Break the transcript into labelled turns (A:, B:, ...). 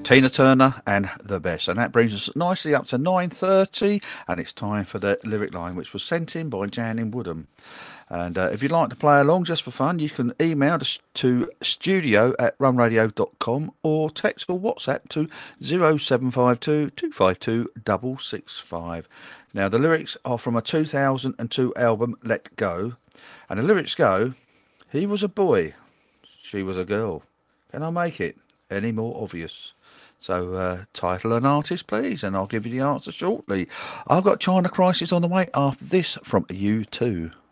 A: Tina Turner and The Best. And that brings us nicely up to 9:30, and it's time for the lyric line, which was sent in by Jan in Woodham. And if you'd like to play along just for fun, you can email us to studio@runradio.com or text or WhatsApp to 0752 252 665. Now, the lyrics are from a 2002 album, Let Go. And the lyrics go, he was a boy, she was a girl. Can I make it any more obvious? So, title and artist, please, and I'll give you the answer shortly. I've got China Crisis on the way after this from U2.